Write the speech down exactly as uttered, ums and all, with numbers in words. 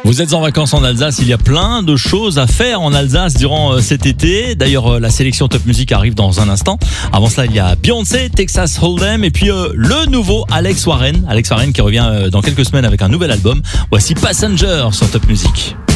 Vous êtes en vacances en Alsace, il y a plein de choses à faire en Alsace durant euh, cet été. D'ailleurs, euh, la sélection Top Music arrive dans un instant. Avant cela, il y a Beyoncé, Texas Hold'em et puis euh, le nouveau Alex Warren. Alex Warren qui revient euh, dans quelques semaines avec un nouvel album. Voici Passenger sur Top Music.